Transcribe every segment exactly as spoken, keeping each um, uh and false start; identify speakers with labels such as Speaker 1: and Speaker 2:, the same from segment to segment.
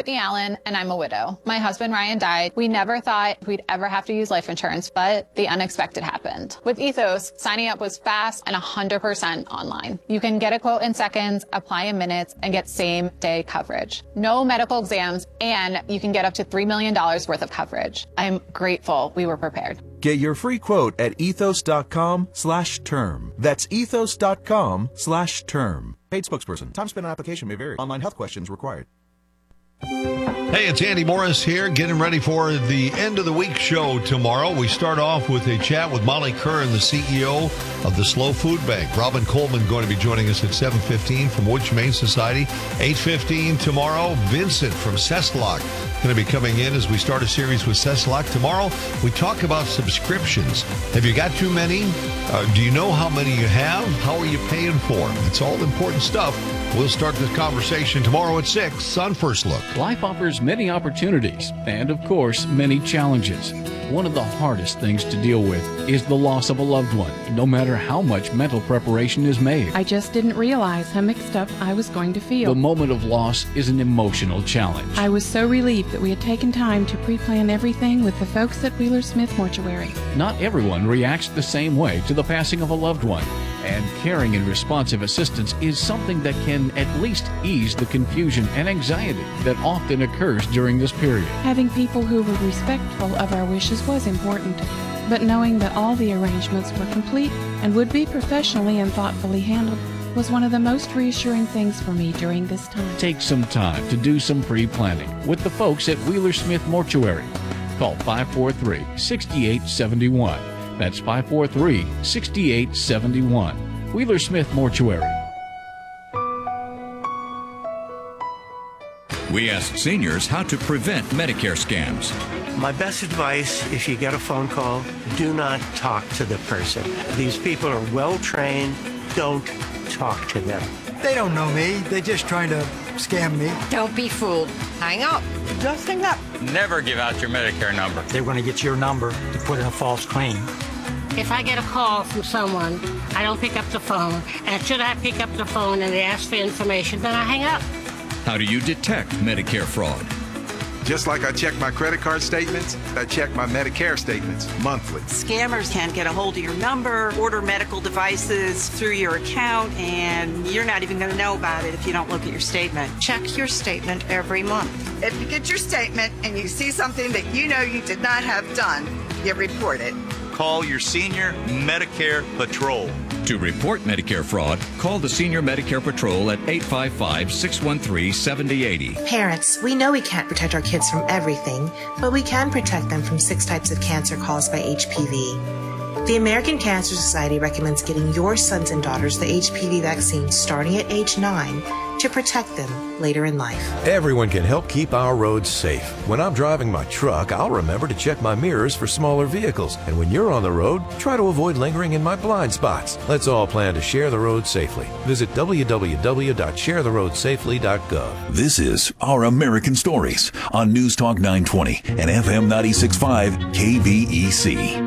Speaker 1: Whitney Allen, and I'm a widow. My husband, Ryan, died. We never thought we'd ever have to use life insurance, but the unexpected happened. With Ethos, signing up was fast and one hundred percent online. You can get a quote in seconds, apply in minutes, and get same-day coverage. No medical exams, and you can get up to three million dollars worth of coverage. I'm grateful we were prepared.
Speaker 2: Get your free quote at ethos.com slash term. That's ethos.com slash term. Paid spokesperson. Time spent on application may vary. Online health questions required.
Speaker 3: Hey, it's Andy Morris here, getting ready for the end of the week show tomorrow. We start off with a chat with Molly Curran, the C E O of the Slow Food Bank. Robin Coleman going to be joining us at seven fifteen from Wood Humane Society. eight fifteen tomorrow, Vincent from Cesslock going to be coming in as we start a series with Cesslock. Tomorrow, we talk about subscriptions. Have you got too many? Uh, do you know how many you have? How are you paying for them? It's all important stuff. We'll start this conversation tomorrow at six on First Look.
Speaker 4: Life offers many opportunities and, of course, many challenges. One of the hardest things to deal with is the loss of a loved one, no matter how much mental preparation is made.
Speaker 5: I just didn't realize how mixed up I was going to feel.
Speaker 4: The moment of loss is an emotional challenge.
Speaker 5: I was so relieved that we had taken time to pre-plan everything with the folks at Wheeler Smith Mortuary.
Speaker 4: Not everyone reacts the same way to the passing of a loved one, and caring and responsive assistance is something that can at least ease the confusion and anxiety that often occurs during this period.
Speaker 5: Having people who were respectful of our wishes was important, but knowing that all the arrangements were complete and would be professionally and thoughtfully handled was one of the most reassuring things for me during this time.
Speaker 4: Take some time to do some pre-planning with the folks at Wheeler Smith Mortuary. Call five four three, six eight seven one. That's five four three, six eight seven one. Wheeler Smith Mortuary.
Speaker 6: We asked seniors how to prevent Medicare scams.
Speaker 7: My best advice, if you get a phone call, do not talk to the person. These people are well trained. Don't talk to them.
Speaker 8: They don't know me. They're just trying to scam me.
Speaker 9: Don't be fooled. Hang up.
Speaker 8: Just hang up.
Speaker 10: Never give out your Medicare number.
Speaker 8: They're going to get your number to put in a false claim.
Speaker 11: If I get a call from someone, I don't pick up the phone. And should I pick up the phone and they ask for information, then I hang up.
Speaker 6: How do you detect Medicare fraud?
Speaker 12: Just like I check my credit card statements, I check my Medicare statements monthly.
Speaker 13: Scammers can get a hold of your number, order medical devices through your account, and you're not even going to know about it if you don't look at your statement.
Speaker 9: Check your statement every month.
Speaker 14: If you get your statement and you see something that you know you did not have done, you report it.
Speaker 15: Call your Senior Medicare Patrol.
Speaker 6: To report Medicare fraud, call the Senior Medicare Patrol at eight five five, six one three, seven zero eight zero.
Speaker 16: Parents, we know we can't protect our kids from everything, but we can protect them from six types of cancer caused by H P V. The American Cancer Society recommends getting your sons and daughters the H P V vaccine starting at age nine to protect them later in life.
Speaker 17: Everyone can help keep our roads safe. When I'm driving my truck, I'll remember to check my mirrors for smaller vehicles. And when you're on the road, try to avoid lingering in my blind spots. Let's all plan to share the road safely. Visit w w w dot share the road safely dot gov.
Speaker 18: This is Our American Stories on News Talk nine twenty and F M ninety-six point five K V E C.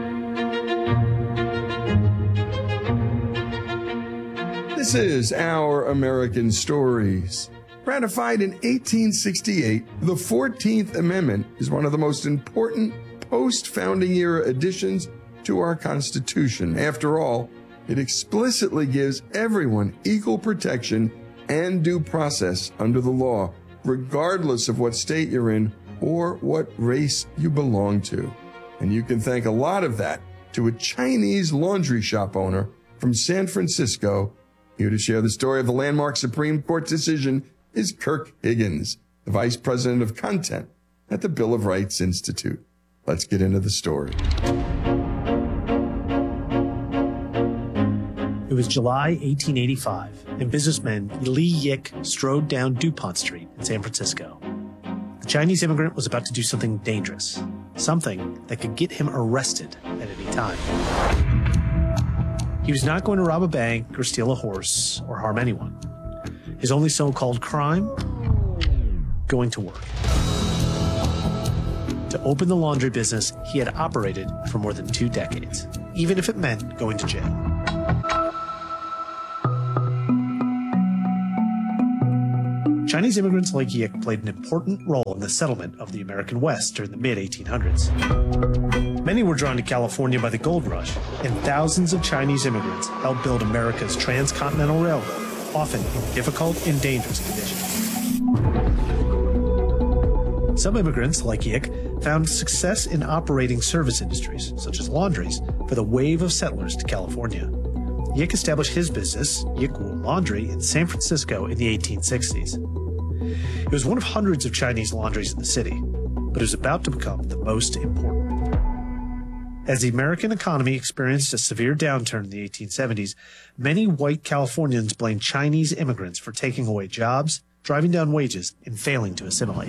Speaker 19: This is Our American Stories. Ratified in eighteen sixty-eight, the fourteenth Amendment is one of the most important post-founding era additions to our Constitution. After all, it explicitly gives everyone equal protection and due process under the law, regardless of what state you're in or what race you belong to. And you can thank a lot of that to a Chinese laundry shop owner from San Francisco. Here to share the story of the landmark Supreme Court decision is Kirk Higgins, the Vice President of Content at the Bill of Rights Institute. Let's get into the story.
Speaker 20: It was July eighteen eighty-five, and businessman Li Yik strode down DuPont Street in San Francisco. The Chinese immigrant was about to do something dangerous, something that could get him arrested at any time. He was not going to rob a bank or steal a horse or harm anyone. His only so-called crime? Going to work. To open the laundry business he had operated for more than two decades, even if it meant going to jail. Chinese immigrants like Yik played an important role in the settlement of the American West during the mid eighteen hundreds. Many were drawn to California by the gold rush, and thousands of Chinese immigrants helped build America's transcontinental railroad, often in difficult and dangerous conditions. Some immigrants, like Yik, found success in operating service industries, such as laundries, for the wave of settlers to California. Yik established his business, Yik Wu Laundry, in San Francisco in the eighteen sixties. It was one of hundreds of Chinese laundries in the city, but it was about to become the most important. As the American economy experienced a severe downturn in the eighteen seventies, many white Californians blamed Chinese immigrants for taking away jobs, driving down wages, and failing to assimilate.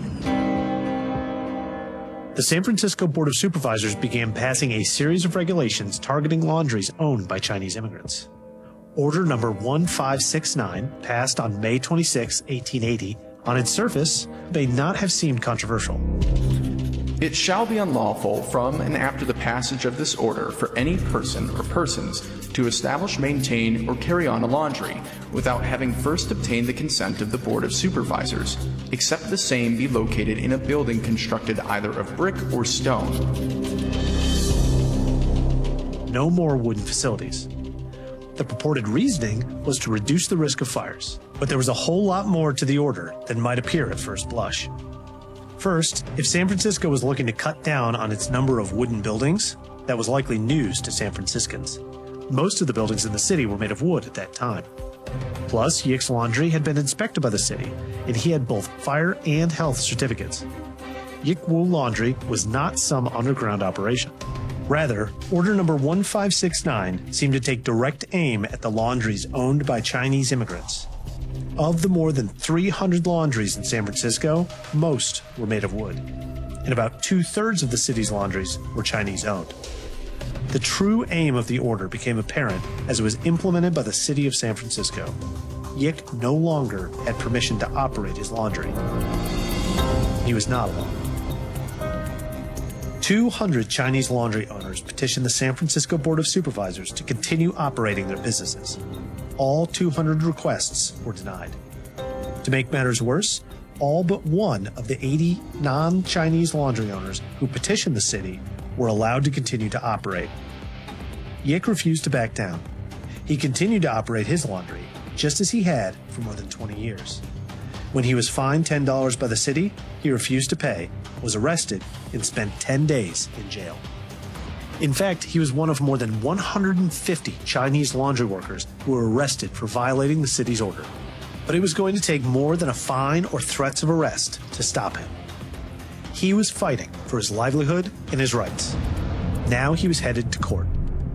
Speaker 20: The San Francisco Board of Supervisors began passing a series of regulations targeting laundries owned by Chinese immigrants. Order number one five six nine, passed on May twenty-sixth, eighteen eighty, on its surface, may not have seemed controversial.
Speaker 21: It shall be unlawful from and after the passage of this order for any person or persons to establish, maintain, or carry on a laundry without having first obtained the consent of the Board of Supervisors, except the same be located in a building constructed either of brick or stone.
Speaker 20: No more wooden facilities. The purported reasoning was to reduce the risk of fires, but there was a whole lot more to the order than might appear at first blush. First, if San Francisco was looking to cut down on its number of wooden buildings, that was likely news to San Franciscans. Most of the buildings in the city were made of wood at that time. Plus, Yik's Laundry had been inspected by the city, and he had both fire and health certificates. Yik Wu Laundry was not some underground operation. Rather, order number one five six nine seemed to take direct aim at the laundries owned by Chinese immigrants. Of the more than three hundred laundries in San Francisco, most were made of wood, and about two-thirds of the city's laundries were Chinese-owned. The true aim of the order became apparent as it was implemented by the city of San Francisco. Yik no longer had permission to operate his laundry. He was not alone. two hundred Chinese laundry owners petitioned the San Francisco Board of Supervisors to continue operating their businesses. All two hundred requests were denied. To make matters worse, all but one of the eighty non-Chinese laundry owners who petitioned the city were allowed to continue to operate. Yik refused to back down. He continued to operate his laundry, just as he had for more than twenty years. When he was fined ten dollars by the city, he refused to pay, was arrested, and spent ten days in jail. In fact, he was one of more than one hundred fifty Chinese laundry workers who were arrested for violating the city's order. But it was going to take more than a fine or threats of arrest to stop him. He was fighting for his livelihood and his rights. Now he was headed to court.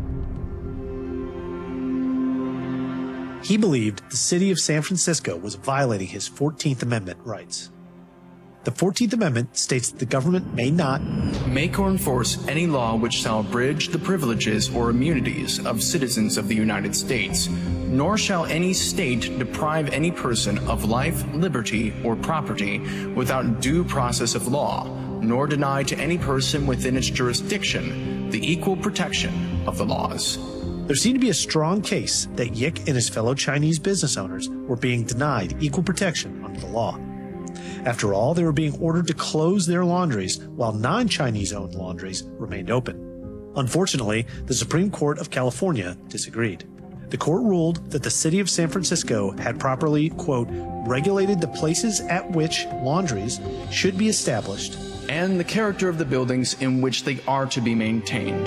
Speaker 20: He believed the city of San Francisco was violating his fourteenth Amendment rights. The fourteenth Amendment states that the government may not
Speaker 21: make or enforce any law which shall abridge the privileges or immunities of citizens of the United States, nor shall any state deprive any person of life, liberty, or property without due process of law, nor deny to any person within its jurisdiction the equal protection of the laws.
Speaker 20: There seemed to be a strong case that Yik and his fellow Chinese business owners were being denied equal protection under the law. After all, they were being ordered to close their laundries while non-Chinese-owned laundries remained open. Unfortunately, the Supreme Court of California disagreed. The court ruled that the city of San Francisco had properly, quote, regulated the places at which laundries should be established
Speaker 21: and the character of the buildings in which they are to be maintained.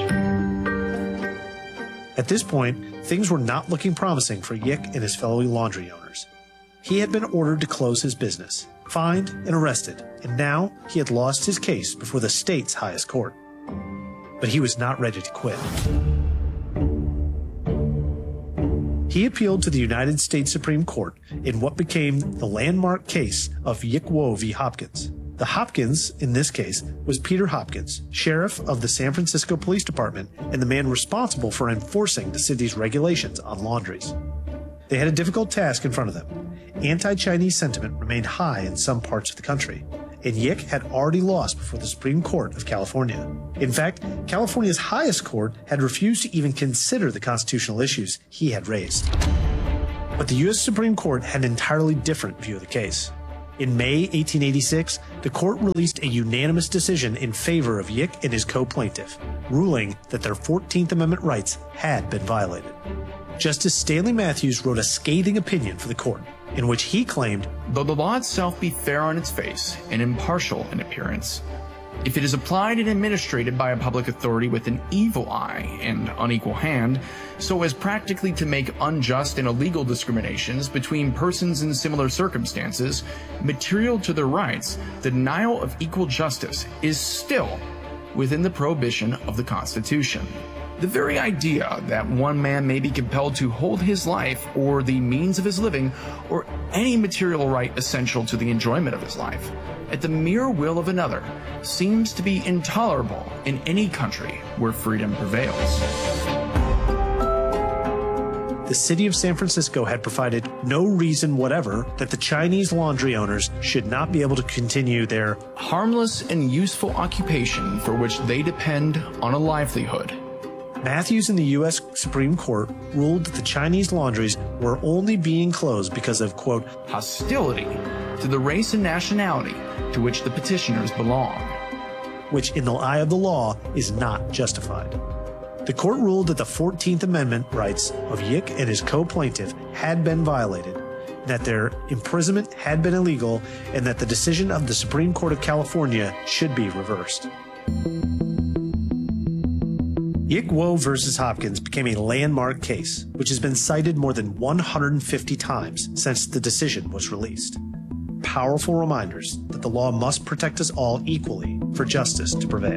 Speaker 20: At this point, things were not looking promising for Yik and his fellow laundry owners. He had been ordered to close his business, fined and arrested, and now he had lost his case before the state's highest court. But he was not ready to quit. He appealed to the United States Supreme Court in what became the landmark case of Yik Wu v. Hopkins. The Hopkins, in this case, was Peter Hopkins, sheriff of the San Francisco Police Department and the man responsible for enforcing the city's regulations on laundries. They had a difficult task in front of them. Anti-Chinese sentiment remained high in some parts of the country, and Yik had already lost before the Supreme Court of California. In fact, California's highest court had refused to even consider the constitutional issues he had raised. But the U S Supreme Court had an entirely different view of the case. In May eighteen eighty-six, the court released a unanimous decision in favor of Yick and his co-plaintiff, ruling that their fourteenth Amendment rights had been violated. Justice Stanley Matthews wrote a scathing opinion for the court, in which he claimed,
Speaker 21: "Though the law itself be fair on its face and impartial in appearance, if it is applied and administrated by a public authority with an evil eye and unequal hand, so as practically to make unjust and illegal discriminations between persons in similar circumstances material to their rights, the denial of equal justice is still within the prohibition of the Constitution." The very idea that one man may be compelled to hold his life or the means of his living or any material right essential to the enjoyment of his life at the mere will of another seems to be intolerable in any country where freedom prevails.
Speaker 20: The city of San Francisco had provided no reason whatever that the Chinese laundry owners should not be able to continue their
Speaker 21: harmless and useful occupation for which they depend on a livelihood.
Speaker 20: Matthews and the U S Supreme Court ruled that the Chinese laundries were only being closed because of, quote,
Speaker 21: hostility to the race and nationality to which the petitioners belong,
Speaker 20: which in the eye of the law is not justified. The court ruled that the fourteenth Amendment rights of Yick and his co-plaintiff had been violated, that their imprisonment had been illegal, and that the decision of the Supreme Court of California should be reversed. Yick Wo versus Hopkins became a landmark case, which has been cited more than one hundred fifty times since the decision was released. Powerful reminders that the law must protect us all equally for justice to prevail.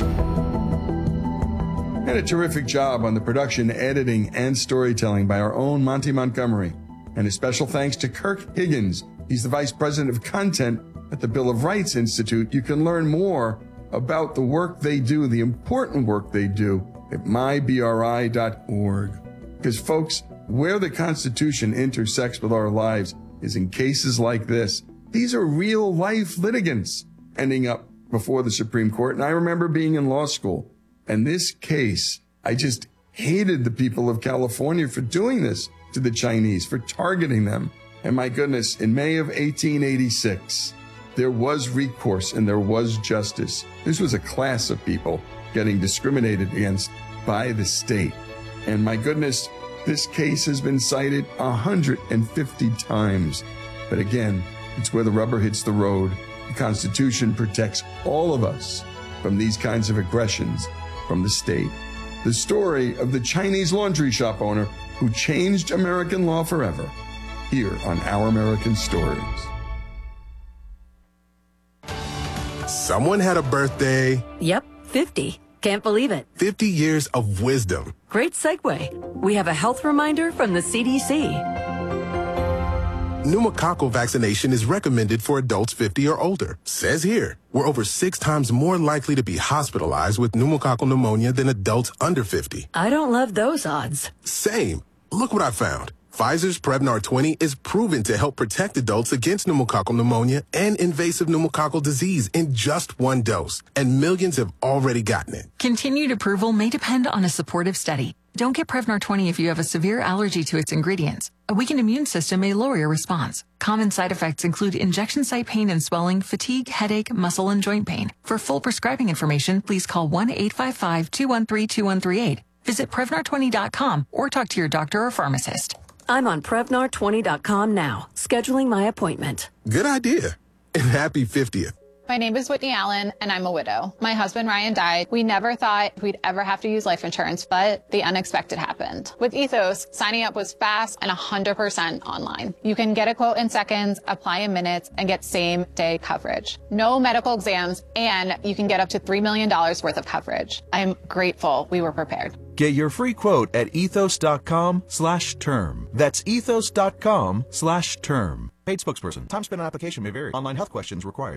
Speaker 19: And a terrific job on the production, editing, and storytelling by our own Monty Montgomery. And a special thanks to Kirk Higgins. He's the Vice President of Content at the Bill of Rights Institute. You can learn more about the work they do, the important work they do, at my b r i dot org. Because, folks, where the Constitution intersects with our lives is in cases like this. These are real-life litigants ending up before the Supreme Court. And I remember being in law school. And this case, I just hated the people of California for doing this to the Chinese, for targeting them. And my goodness, in May of eighteen eighty-six, there was recourse and there was justice. This was a class of people getting discriminated against by the state. And my goodness, this case has been cited one hundred fifty times. But again, it's where the rubber hits the road. The Constitution protects all of us from these kinds of aggressions from the state. The story of the Chinese laundry shop owner who changed American law forever, here on Our American Stories.
Speaker 1: Someone had a birthday.
Speaker 22: Yep, fifty. Can't believe it.
Speaker 1: fifty years of wisdom.
Speaker 22: Great segue. We have a health reminder from the C D C.
Speaker 1: Pneumococcal vaccination is recommended for adults fifty or older. Says here, we're over six times more likely to be hospitalized with pneumococcal pneumonia than adults under fifty.
Speaker 22: I don't love those odds.
Speaker 1: Same. Look what I found. Pfizer's Prevnar twenty is proven to help protect adults against pneumococcal pneumonia and invasive pneumococcal disease in just one dose. And millions have already gotten it.
Speaker 23: Continued approval may depend on a supportive study. Don't get Prevnar twenty if you have a severe allergy to its ingredients. A weakened immune system may lower your response. Common side effects include injection site pain and swelling, fatigue, headache, muscle, and joint pain. For full prescribing information, please call one eight five five, two one three, two one three eight. Visit Prevnar twenty dot com or talk to your doctor or pharmacist.
Speaker 22: I'm on Prevnar twenty dot com now, scheduling my appointment.
Speaker 1: Good idea. And happy fiftieth.
Speaker 24: My name is Whitney Allen, and I'm a widow. My husband, Ryan, died. We never thought we'd ever have to use life insurance, but the unexpected happened. With Ethos, signing up was fast and one hundred percent online. You can get a quote in seconds, apply in minutes, and get same-day coverage. No medical exams, and you can get up to three million dollars worth of coverage. I'm grateful we were prepared.
Speaker 2: Get your free quote at ethos.com slash term. That's ethos.com slash term. Paid spokesperson. Time spent on application may vary. Online health questions required.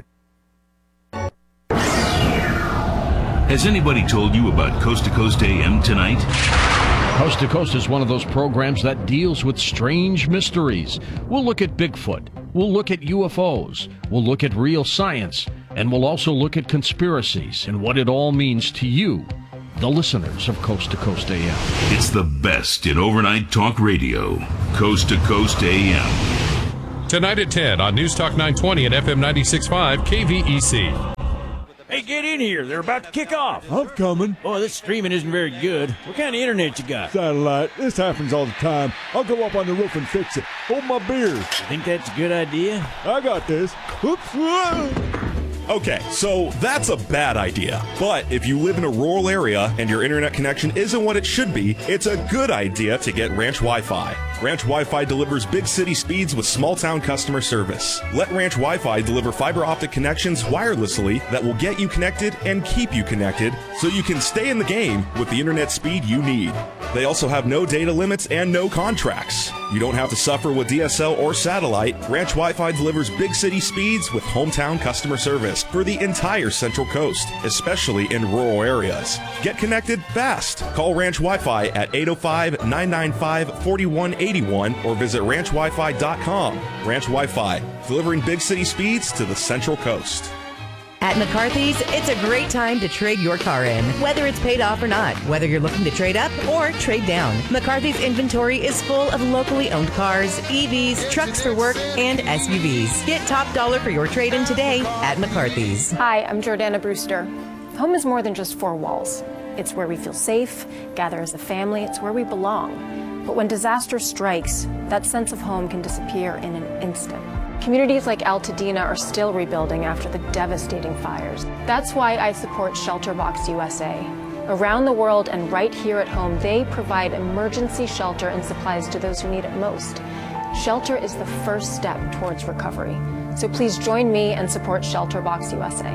Speaker 25: Has anybody told you about Coast to Coast A M tonight?
Speaker 4: Coast to Coast is one of those programs that deals with strange mysteries. We'll look at Bigfoot. We'll look at U F Os. We'll look at real science. And we'll also look at conspiracies and what it all means to you, the listeners of Coast to Coast A M.
Speaker 25: It's the best in overnight talk radio. Coast to Coast A M.
Speaker 3: Tonight at ten on News Talk nine twenty and F M ninety-six point five K V E C.
Speaker 5: Hey, get in here. They're about to kick off. I'm coming. Boy, this streaming isn't very good. What kind of internet you got?
Speaker 7: Satellite. This happens all the time. I'll go up on the roof and fix it. Hold my beer.
Speaker 5: You think that's a good idea?
Speaker 7: I got this. Oops.
Speaker 8: Okay, so that's a bad idea. But if you live in a rural area and your internet connection isn't what it should be, it's a good idea to get Ranch Wi-Fi. Ranch Wi-Fi delivers big city speeds with small town customer service. Let Ranch Wi-Fi deliver fiber optic connections wirelessly that will get you connected and keep you connected so you can stay in the game with the internet speed you need. They also have no data limits and no contracts. You don't have to suffer with D S L or satellite. Ranch Wi-Fi delivers big city speeds with hometown customer service for the entire Central Coast, especially in rural areas. Get connected fast. Call Ranch Wi-Fi at eight oh five, nine nine five, four one eight one or visit ranch wi fi dot com. Ranch Wi-Fi, delivering big city speeds to the Central Coast.
Speaker 10: At McCarthy's, it's a great time to trade your car in, whether it's paid off or not, whether you're looking to trade up or trade down. McCarthy's inventory is full of locally owned cars, E Vs, trucks for work, and S U Vs. Get top dollar for your trade-in today at McCarthy's.
Speaker 26: Hi, I'm Jordana Brewster. Home is more than just four walls. It's where we feel safe, gather as a family, it's where we belong. But when disaster strikes, that sense of home can disappear in an instant. Communities like Altadena are still rebuilding after the devastating fires. That's why I support ShelterBox U S A. Around the world and right here at home, they provide emergency shelter and supplies to those who need it most. Shelter is the first step towards recovery. So please join me and support ShelterBox U S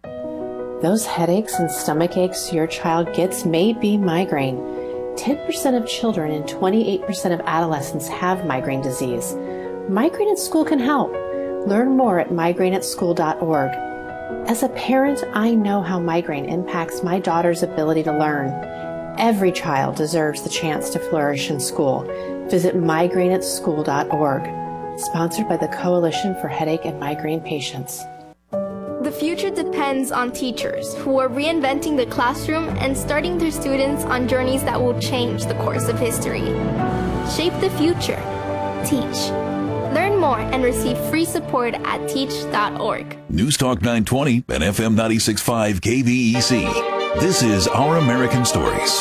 Speaker 26: A.
Speaker 16: Those headaches and stomach aches your child gets may be migraine. ten percent of children and twenty-eight percent of adolescents have migraine disease. Migraine at School can help. Learn more at migraine at school dot org. As a parent, I know how migraine impacts my daughter's ability to learn. Every child deserves the chance to flourish in school. Visit migraine at school dot org. Sponsored by the Coalition for Headache and Migraine Patients.
Speaker 27: The future depends on teachers who are reinventing the classroom and starting their students on journeys that will change the course of history. Shape the future. Teach. Learn more and receive free support at teach dot org.
Speaker 18: News Talk nine twenty and F M ninety-six point five K V E C. This is Our American Stories.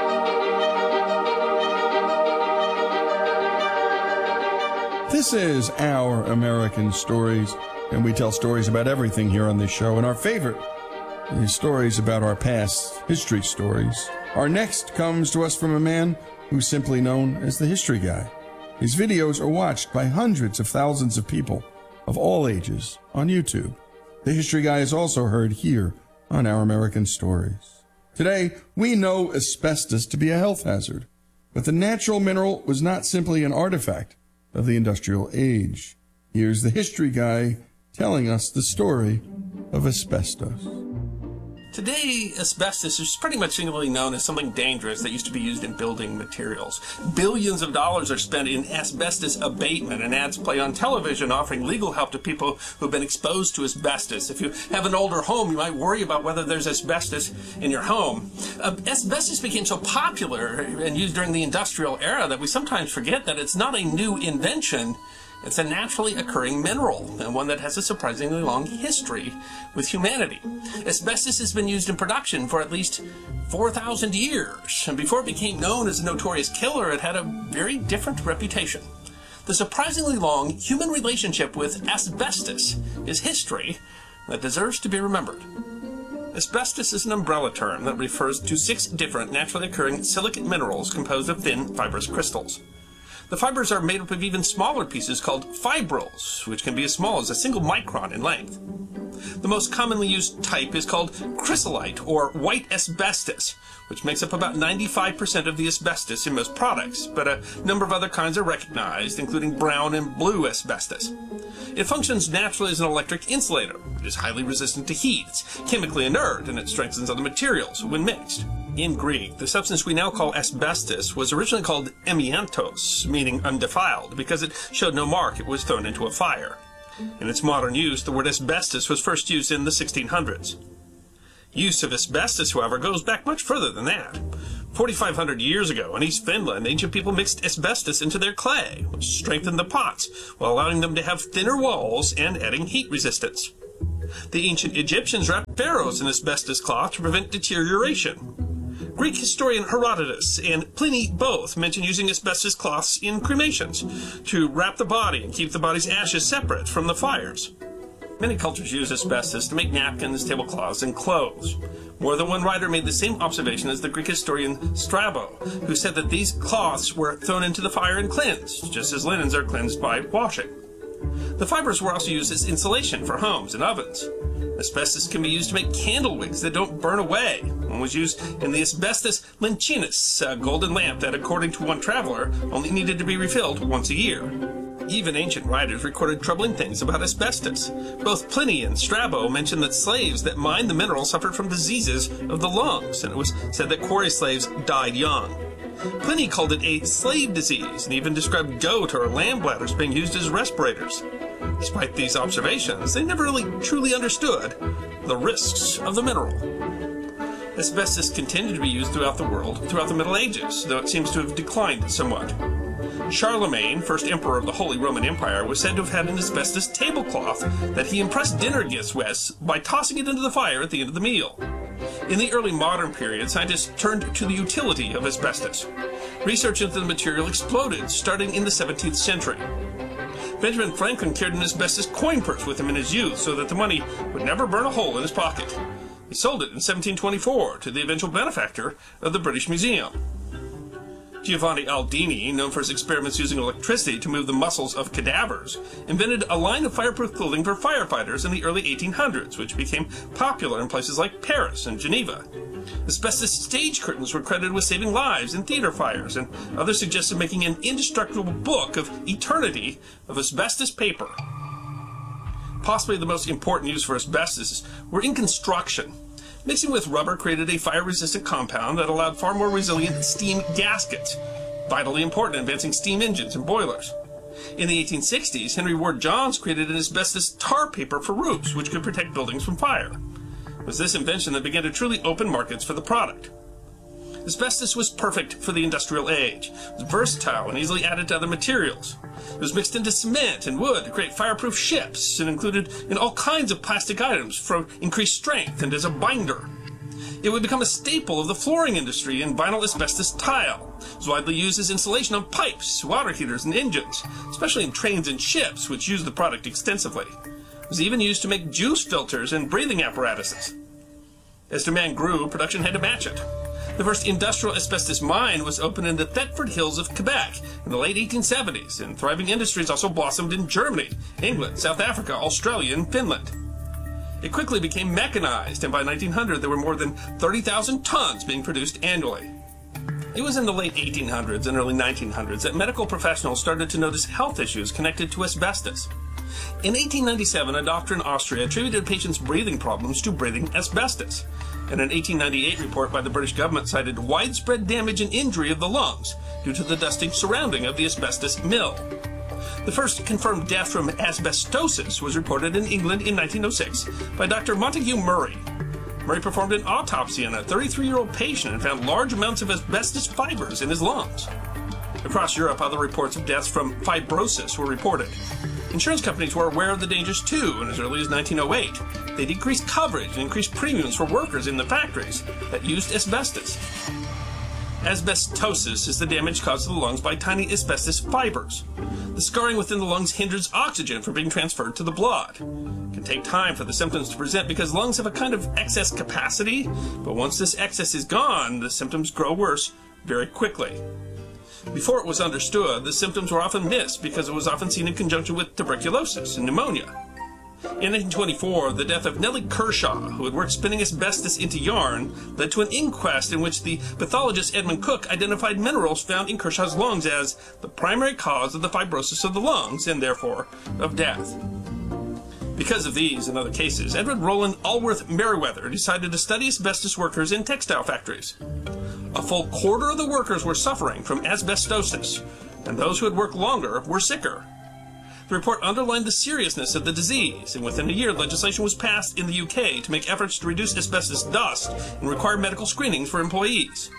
Speaker 19: This is Our American Stories, and we tell stories about everything here on this show, and our favorite is stories about our past, history stories. Our next comes to us from a man who's simply known as the History Guy. His videos are watched by hundreds of thousands of people of all ages on YouTube. The History Guy is also heard here on Our American Stories. Today, we know asbestos to be a health hazard, but the natural mineral was not simply an artifact of the industrial age. Here's the History Guy telling us the story of asbestos.
Speaker 28: Today, asbestos is pretty much singularly known as something dangerous that used to be used in building materials. Billions of dollars are spent in asbestos abatement, and ads play on television offering legal help to people who've been exposed to asbestos. If you have an older home, you might worry about whether there's asbestos in your home. Uh, asbestos became so popular and used during the industrial era that we sometimes forget that it's not a new invention. It's a naturally occurring mineral, and one that has a surprisingly long history with humanity. Asbestos has been used in production for at least four thousand years, and before it became known as a notorious killer, it had a very different reputation. The surprisingly long human relationship with asbestos is history that deserves to be remembered. Asbestos is an umbrella term that refers to six different naturally occurring silicate minerals composed of thin, fibrous crystals. The fibers are made up of even smaller pieces called fibrils, which can be as small as a single micron in length. The most commonly used type is called chrysolite, or white asbestos, which makes up about ninety-five percent of the asbestos in most products, but a number of other kinds are recognized, including brown and blue asbestos. It functions naturally as an electric insulator. It is highly resistant to heat, it's chemically inert, and it strengthens other materials when mixed. In Greek, the substance we now call asbestos was originally called amiantos, meaning undefiled, because it showed no mark it was thrown into a fire. In its modern use, the word asbestos was first used in the sixteen hundreds. Use of asbestos, however, goes back much further than that. forty-five hundred years ago in East Finland, ancient people mixed asbestos into their clay, which strengthened the pots, while allowing them to have thinner walls and adding heat resistance. The ancient Egyptians wrapped pharaohs in asbestos cloth to prevent deterioration. Greek historian Herodotus and Pliny both mention using asbestos cloths in cremations to wrap the body and keep the body's ashes separate from the fires. Many cultures use asbestos to make napkins, tablecloths, and clothes. More than one writer made the same observation as the Greek historian Strabo, who said that these cloths were thrown into the fire and cleansed, just as linens are cleansed by washing. The fibers were also used as insulation for homes and ovens. Asbestos can be used to make candle wicks that don't burn away. One was used in the asbestos lencinus, a golden lamp that, according to one traveler, only needed to be refilled once a year. Even ancient writers recorded troubling things about asbestos. Both Pliny and Strabo mentioned that slaves that mined the mineral suffered from diseases of the lungs, and it was said that quarry slaves died young. Pliny called it a slave disease, and even described goat or lamb bladders being used as respirators. Despite these observations, they never really truly understood the risks of the mineral. Asbestos continued to be used throughout the world throughout the Middle Ages, though it seems to have declined somewhat. Charlemagne, first emperor of the Holy Roman Empire, was said to have had an asbestos tablecloth that he impressed dinner guests with by tossing it into the fire at the end of the meal. In the early modern period, scientists turned to the utility of asbestos. Research into the material exploded, starting in the seventeenth century. Benjamin Franklin carried an asbestos coin purse with him in his youth so that the money would never burn a hole in his pocket. He sold it in seventeen twenty-four to the eventual benefactor of the British Museum. Giovanni Aldini, known for his experiments using electricity to move the muscles of cadavers, invented a line of fireproof clothing for firefighters in the early eighteen hundreds, which became popular in places like Paris and Geneva. Asbestos stage curtains were credited with saving lives in theater fires, and others suggested making an indestructible book of eternity of asbestos paper. Possibly the most important use for asbestos were in construction. Mixing with rubber created a fire-resistant compound that allowed far more resilient steam gaskets, vitally important in advancing steam engines and boilers. In the eighteen sixties, Henry Ward Johns created an asbestos tar paper for roofs, which could protect buildings from fire. It was this invention that began to truly open markets for the product. Asbestos was perfect for the industrial age. It was versatile and easily added to other materials. It was mixed into cement and wood to create fireproof ships, and included in all kinds of plastic items for increased strength and as a binder. It would become a staple of the flooring industry in vinyl asbestos tile. It was widely used as insulation on pipes, water heaters, and engines, especially in trains and ships, which used the product extensively. It was even used to make juice filters and breathing apparatuses. As demand grew, production had to match it. The first industrial asbestos mine was opened in the Thetford Hills of Quebec in the late eighteen seventies, and thriving industries also blossomed in Germany, England, South Africa, Australia, and Finland. It quickly became mechanized, and by nineteen hundred there were more than thirty thousand tons being produced annually. It was in the late eighteen hundreds and early nineteen hundreds that medical professionals started to notice health issues connected to asbestos. In eighteen ninety-seven, a doctor in Austria attributed a patient's breathing problems to breathing asbestos. And an eighteen ninety-eight report by the British government cited widespread damage and injury of the lungs due to the dusty surrounding of the asbestos mill. The first confirmed death from asbestosis was reported in England in nineteen oh six by Doctor Montague Murray. Murray performed an autopsy on a thirty-three-year-old patient and found large amounts of asbestos fibers in his lungs. Across Europe, other reports of deaths from fibrosis were reported. Insurance companies were aware of the dangers too, and as early as nineteen oh eight, they decreased coverage and increased premiums for workers in the factories that used asbestos. Asbestosis is the damage caused to the lungs by tiny asbestos fibers. The scarring within the lungs hinders oxygen from being transferred to the blood. It can take time for the symptoms to present because lungs have a kind of excess capacity, but once this excess is gone, the symptoms grow worse very quickly. Before it was understood, the symptoms were often missed because it was often seen in conjunction with tuberculosis and pneumonia. In nineteen twenty-four, the death of Nellie Kershaw, who had worked spinning asbestos into yarn, led to an inquest in which the pathologist Edmund Cook identified minerals found in Kershaw's lungs as the primary cause of the fibrosis of the lungs and therefore of death. Because of these and other cases, Edward Rowland Allworth Merriweather decided to study asbestos workers in textile factories. A full quarter of the workers were suffering from asbestosis, and those who had worked longer were sicker. The report underlined the seriousness of the disease, and within a year legislation was passed in the U K to make efforts to reduce asbestos dust and require medical screenings for employees.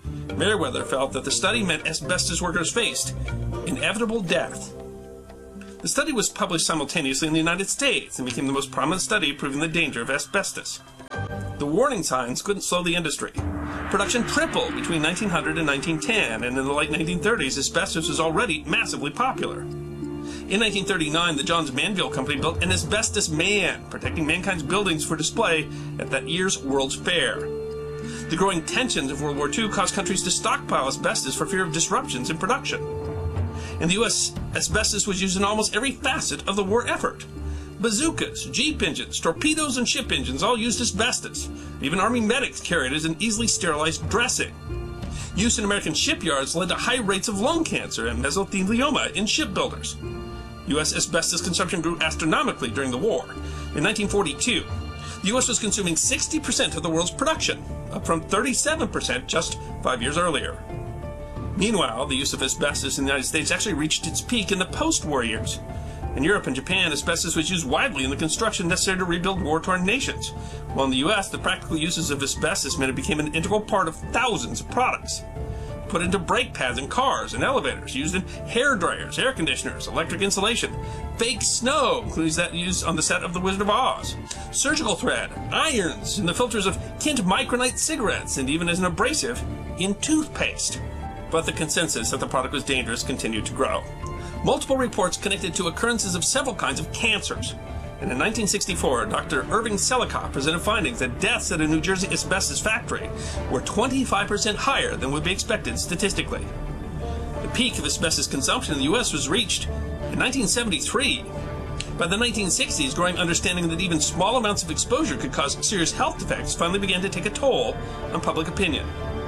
Speaker 28: Meriwether felt that the study meant asbestos workers faced inevitable death. The study was published simultaneously in the United States and became the most prominent study proving the danger of asbestos. The warning signs couldn't slow the industry. Production tripled between nineteen hundred and nineteen ten, and in the late nineteen thirties, asbestos was already massively popular. In nineteen thirty-nine, the Johns Manville Company built an asbestos man, protecting mankind's buildings for display at that year's World's Fair. The growing tensions of World War Two caused countries to stockpile asbestos for fear of disruptions in production. In the U S, asbestos was used in almost every facet of the war effort. Bazookas, jeep engines, torpedoes, and ship engines all used asbestos. Even Army medics carried it as an easily sterilized dressing. Use in American shipyards led to high rates of lung cancer and mesothelioma in shipbuilders. U S asbestos consumption grew astronomically during the war. In nineteen forty-two, the U S was consuming sixty percent of the world's production, up from thirty-seven percent just five years earlier. Meanwhile, the use of asbestos in the United States actually reached its peak in the post-war years. In Europe and Japan, asbestos was used widely in the construction necessary to rebuild war-torn nations, while in the U S, the practical uses of asbestos meant it became an integral part of thousands of products. Put into brake pads in cars and elevators, used in hair dryers, air conditioners, electric insulation, fake snow, including that used on the set of The Wizard of Oz, surgical thread, irons in the filters of Kent Micronite cigarettes, and even as an abrasive in toothpaste. But the consensus that the product was dangerous continued to grow. Multiple reports connected to occurrences of several kinds of cancers. And in nineteen sixty-four, Doctor Irving Selikoff presented findings that deaths at a New Jersey asbestos factory were twenty-five percent higher than would be expected statistically. The peak of asbestos consumption in the U S was reached in nineteen seventy-three. By the nineteen sixties, growing understanding that even small amounts of exposure could cause serious health defects finally began to take a toll on public opinion.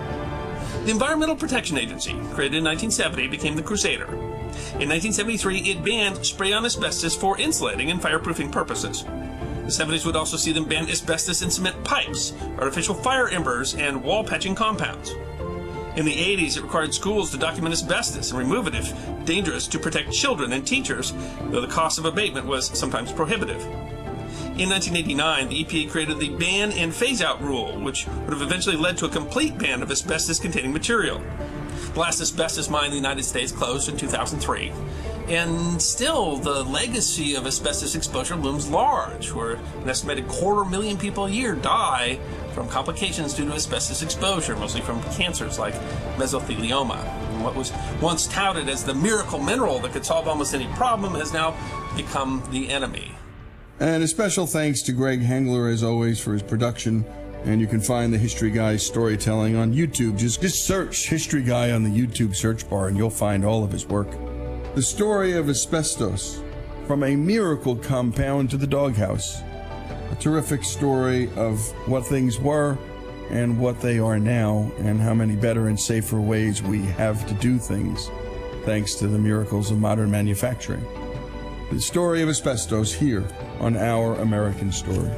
Speaker 28: The Environmental Protection Agency, created in nineteen seventy, became the Crusader. In nineteen seventy-three, it banned spray-on asbestos for insulating and fireproofing purposes. The seventies would also see them ban asbestos in cement pipes, artificial fire embers, and wall-patching compounds. In the eighties, it required schools to document asbestos and remove it if dangerous to protect children and teachers, though the cost of abatement was sometimes prohibitive. In nineteen eighty-nine, the E P A created the Ban and Phase-Out Rule, which would have eventually led to a complete ban of asbestos-containing material. The last asbestos mine in the United States closed in two thousand three. And still, the legacy of asbestos exposure looms large, where an estimated quarter million people a year die from complications due to asbestos exposure, mostly from cancers like mesothelioma. And what was once touted as the miracle mineral that could solve almost any problem has now become the enemy.
Speaker 19: And a special thanks to Greg Hengler, as always, for his production. And you can find the History Guy's storytelling on YouTube. Just, just search History Guy on the YouTube search bar and you'll find all of his work. The story of asbestos, from a miracle compound to the doghouse. A terrific story of what things were and what they are now, and how many better and safer ways we have to do things, thanks to the miracles of modern manufacturing. The story of asbestos here on Our American Stories.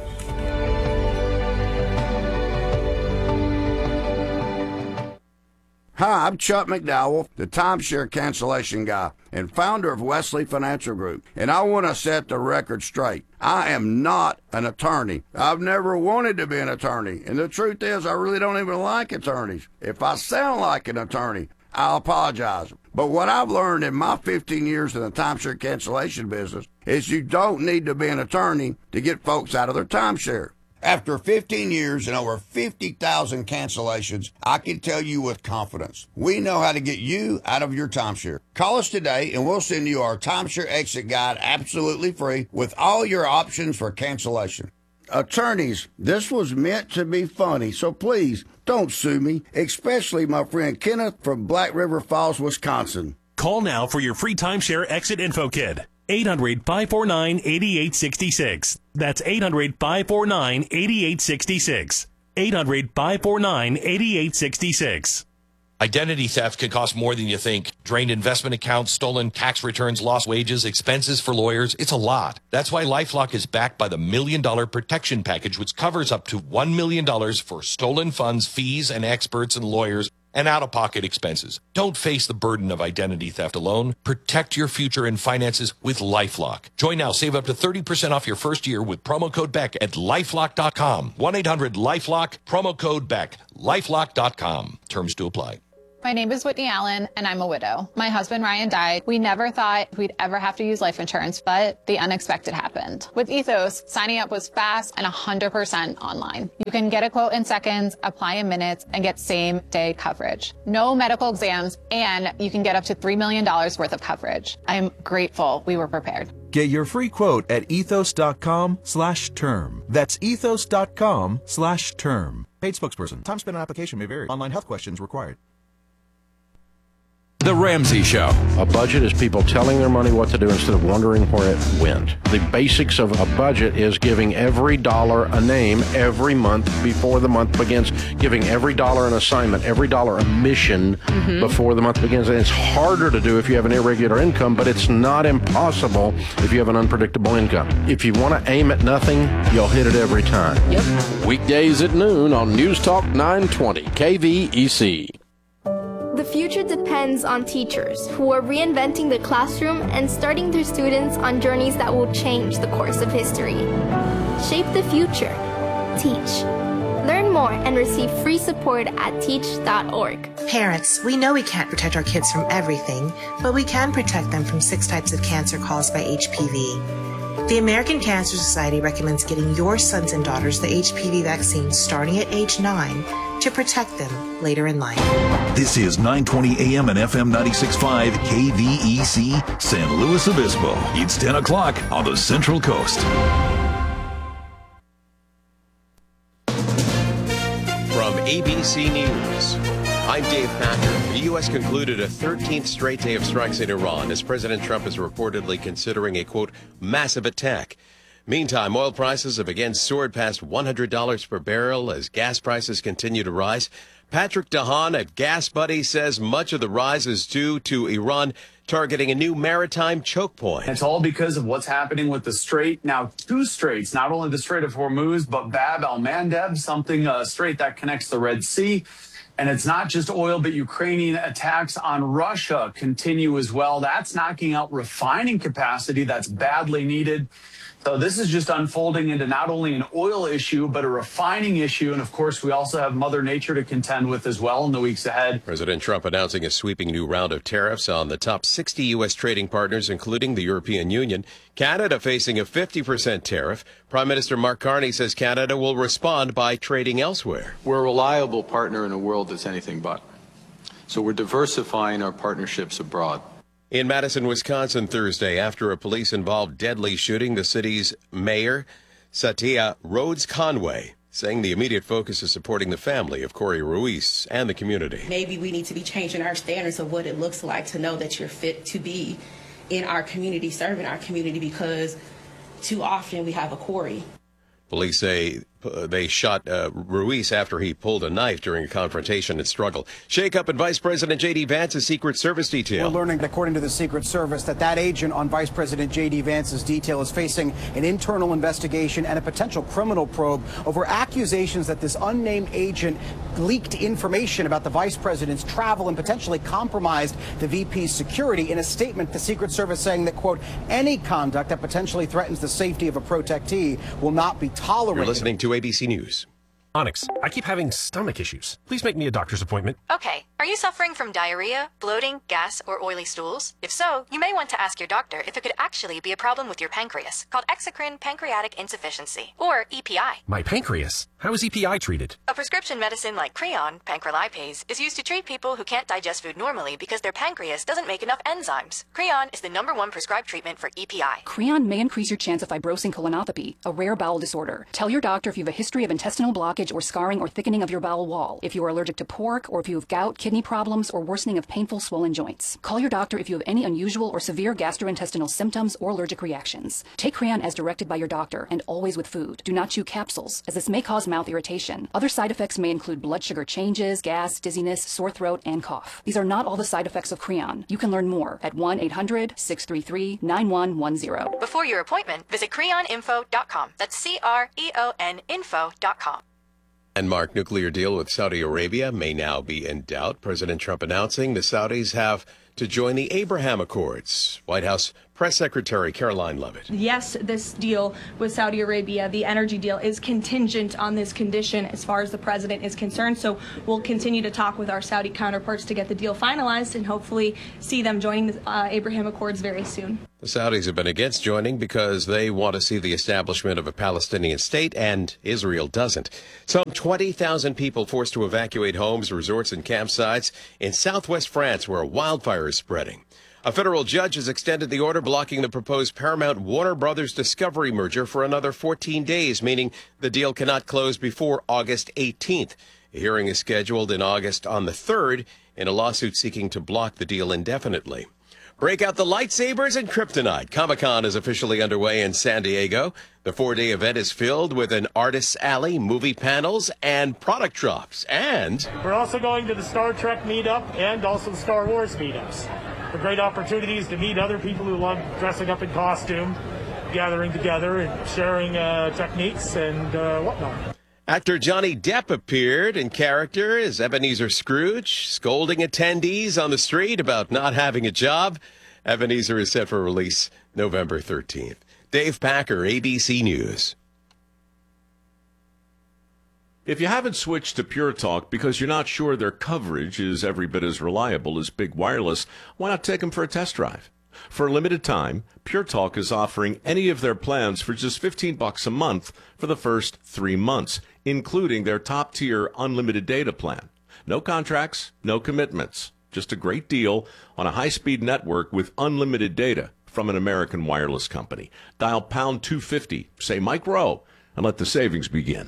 Speaker 6: Hi, I'm Chuck McDowell, the timeshare cancellation guy and founder of Wesley Financial Group, and I want to set the record straight. I am not an attorney. I've never wanted to be an attorney, and the truth is I really don't even like attorneys. If I sound like an attorney, I'll apologize. But what I've learned in my fifteen years in the timeshare cancellation business is you don't need to be an attorney to get folks out of their timeshare. After fifteen years and over fifty thousand cancellations, I can tell you with confidence, we know how to get you out of your timeshare. Call us today and we'll send you our timeshare exit guide absolutely free with all your options for cancellation. Attorneys, this was meant to be funny, so please don't sue me, especially my friend Kenneth from Black River Falls, Wisconsin.
Speaker 9: Call now for your free timeshare exit info kit. eight hundred, five four nine, eight eight six six. That's eight hundred, five four nine, eight eight six six. eight hundred, five four nine, eight eight six six.
Speaker 11: Identity theft can cost more than you think. Drained investment accounts, stolen tax returns, lost wages, expenses for lawyers. It's a lot. That's why LifeLock is backed by the Million Dollar Protection Package, which covers up to one million dollars for stolen funds, fees, and experts and lawyers. and out-of-pocket expenses. Don't face the burden of identity theft alone. Protect your future and finances with LifeLock. Join now. Save up to thirty percent off your first year with promo code Beck at lifelock dot com. one eight hundred lifelock, promo code Beck. lifelock dot com. Terms to apply.
Speaker 24: My name is Whitney Allen, and I'm a widow. My husband, Ryan, died. We never thought we'd ever have to use life insurance, but the unexpected happened. With Ethos, signing up was fast and one hundred percent online. You can get a quote in seconds, apply in minutes, and get same-day coverage. No medical exams, and you can get up to three million dollars worth of coverage. I'm grateful we were prepared.
Speaker 2: Get your free quote at ethos.com slash term. That's ethos.com slash term. Paid spokesperson. Time spent on application may vary. Online health questions required.
Speaker 12: The Ramsey Show.
Speaker 13: A budget is people telling their money what to do instead of wondering where it went. The basics of a budget is giving every dollar a name every month before the month begins, giving every dollar an assignment, every dollar a mission mm-hmm. before the month begins. And it's harder to do if you have an irregular income, but it's not impossible if you have an unpredictable income. If you want to aim at nothing, you'll hit it every time.
Speaker 12: Yep. Weekdays at noon on News Talk nine twenty K V E C.
Speaker 27: The future depends on teachers who are reinventing the classroom and starting their students on journeys that will change the course of history. Shape the future. Teach. Learn more and receive free support at teach dot org.
Speaker 16: Parents, we know we can't protect our kids from everything, but we can protect them from six types of cancer caused by H P V. The American Cancer Society recommends getting your sons and daughters the H P V vaccine starting at age nine to protect them later in life.
Speaker 18: This is nine twenty A M and F M ninety-six point five K V E C, San Luis Obispo. It's ten o'clock on the Central Coast.
Speaker 14: From A B C News, I'm Dave Packer. The U S concluded a thirteenth straight day of strikes in Iran as President Trump is reportedly considering a, quote, massive attack. Meantime, oil prices have again soared past one hundred dollars per barrel as gas prices continue to rise. Patrick DeHaan at Gas Buddy says much of the rise is due to Iran targeting a new maritime choke point.
Speaker 15: It's all because of what's happening with the strait. Now, two straits, not only the Strait of Hormuz, but Bab el-Mandeb, something, a strait that connects the Red Sea. And it's not just oil, but Ukrainian attacks on Russia continue as well. That's knocking out refining capacity that's badly needed. So this is just unfolding into not only an oil issue, but a refining issue. And of course, we also have Mother Nature to contend with as well in the weeks ahead.
Speaker 14: President Trump announcing a sweeping new round of tariffs on the top sixty U S trading partners, including the European Union. Canada facing a fifty percent tariff. Prime Minister Mark Carney says Canada will respond by trading elsewhere.
Speaker 17: We're a reliable partner in a world that's anything but. So we're diversifying our partnerships abroad.
Speaker 14: In Madison, Wisconsin, Thursday, after a police-involved deadly shooting, the city's mayor, Satya Rhodes Conway, saying the immediate focus is supporting the family of Corey Ruiz and the community.
Speaker 20: Maybe we need to be changing our standards of what it looks like to know that you're fit to be in our community, serving our community, because too often we have a Corey.
Speaker 14: Police say they shot uh, Ruiz after he pulled a knife during a confrontation and struggle. Shake-up in Vice President J D Vance's Secret Service detail.
Speaker 21: We're learning, according to the Secret Service, that that agent on Vice President J D Vance's detail is facing an internal investigation and a potential criminal probe over accusations that this unnamed agent leaked information about the Vice President's travel and potentially compromised the V P's security. In a statement, the Secret Service saying that, quote, any conduct that potentially threatens the safety of a protectee will not be tolerated.
Speaker 14: You're listening to A B C News.
Speaker 23: Onyx, I keep having stomach issues. Please make me a doctor's appointment.
Speaker 29: Okay, are you suffering from diarrhea, bloating, gas, or oily stools? If so, you may want to ask your doctor if it could actually be a problem with your pancreas, called exocrine pancreatic insufficiency, or E P I.
Speaker 23: My pancreas? How is E P I treated?
Speaker 29: A prescription medicine like Creon, pancrelipase, is used to treat people who can't digest food normally because their pancreas doesn't make enough enzymes. Creon is the number one prescribed treatment for E P I.
Speaker 30: Creon may increase your chance of fibrosing colonopathy, a rare bowel disorder. Tell your doctor if you have a history of intestinal blockage or scarring or thickening of your bowel wall, if you are allergic to pork, or if you have gout, kidney problems, or worsening of painful swollen joints. Call your doctor if you have any unusual or severe gastrointestinal symptoms or allergic reactions. Take Creon as directed by your doctor and always with food. Do not chew capsules, as this may cause mouth irritation. Other side effects may include blood sugar changes, gas, dizziness, sore throat, and cough. These are not all the side effects of Creon. You can learn more at one eight hundred, six three three, nine one one zero.
Speaker 29: Before your appointment, visit creon info dot com. That's C R E O N info dot com.
Speaker 14: Landmark nuclear deal with Saudi Arabia may now be in doubt. President Trump announcing the Saudis have to join the Abraham Accords. White House Press Secretary Caroline Leavitt.
Speaker 1: Yes, this deal with Saudi Arabia, the energy deal, is contingent on this condition as far as the president is concerned. So we'll continue to talk with our Saudi counterparts to get the deal finalized and hopefully see them joining the uh, Abraham Accords very soon.
Speaker 14: The Saudis have been against joining because they want to see the establishment of a Palestinian state, and Israel doesn't. Some twenty thousand people forced to evacuate homes, resorts, and campsites in southwest France where a wildfire is spreading. A federal judge has extended the order blocking the proposed Paramount Warner Brothers Discovery merger for another fourteen days, meaning the deal cannot close before August eighteenth. A hearing is scheduled in August on the third in a lawsuit seeking to block the deal indefinitely. Break out the lightsabers and kryptonite. Comic-Con is officially underway in San Diego. The four-day event is filled with an artist's alley, movie panels, and product drops. And
Speaker 3: we're also going to the Star Trek meetup and also the Star Wars meetups. For great opportunities to meet other people who love dressing up in costume, gathering together and sharing uh, techniques and uh, whatnot.
Speaker 14: Actor Johnny Depp appeared in character as Ebenezer Scrooge, scolding attendees on the street about not having a job. Ebenezer is set for release November thirteenth. Dave Packer, A B C News.
Speaker 4: If you haven't switched to Pure Talk because you're not sure their coverage is every bit as reliable as Big Wireless, why not take them for a test drive? For a limited time, Pure Talk is offering any of their plans for just fifteen bucks a month for the first three months, including their top-tier unlimited data plan. No contracts, no commitments, just a great deal on a high-speed network with unlimited data from an American wireless company. Dial pound two fifty, say Mike Rowe, and let the savings begin.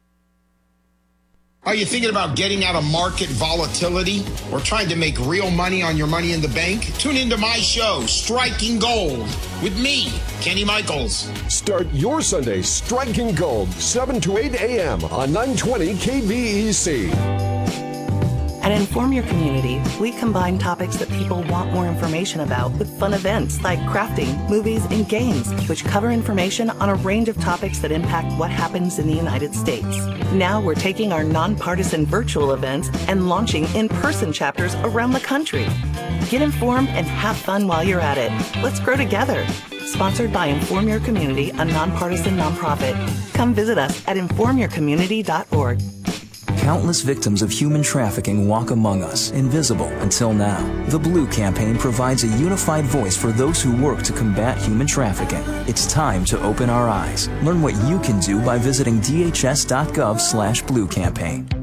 Speaker 5: Are you thinking about getting out of market volatility or trying to make real money on your money in the bank? Tune into my show, Striking Gold, with me, Kenny Michaels.
Speaker 7: Start your Sunday Striking Gold, seven to eight a.m. on nine twenty K V E C.
Speaker 8: At Inform Your Community, we combine topics that people want more information about with fun events like crafting, movies, and games, which cover information on a range of topics that impact what happens in the United States. Now we're taking our nonpartisan virtual events and launching in-person chapters around the country. Get informed and have fun while you're at it. Let's grow together. Sponsored by Inform Your Community, a nonpartisan nonprofit. Come visit us at inform your community dot org.
Speaker 10: Countless victims of human trafficking walk among us, invisible until now. The Blue Campaign provides a unified voice for those who work to combat human trafficking. It's time to open our eyes. Learn what you can do by visiting D H S dot gov slash blue campaign.